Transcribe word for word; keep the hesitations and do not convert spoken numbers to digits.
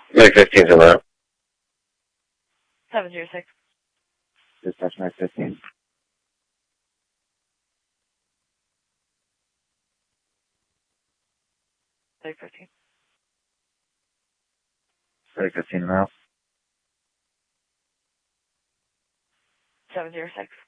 May fifteenth and that. seven zero six. Dispatch May fifteen. May fifteen. May fifteen and out. seven zero six.